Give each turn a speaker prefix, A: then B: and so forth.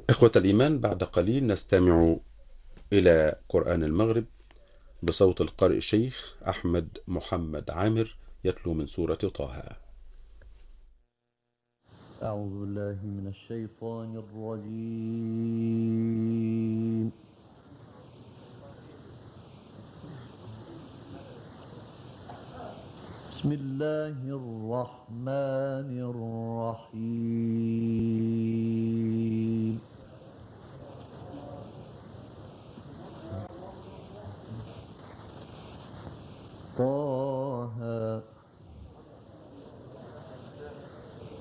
A: إخوة الإيمان، بعد قليل نستمع إلى قرآن المغرب بصوت القارئ الشيخ أحمد محمد عامر يتلو من سورة طه.
B: أعوذ بالله من الشيطان الرجيم. بسم الله الرحمن الرحيم.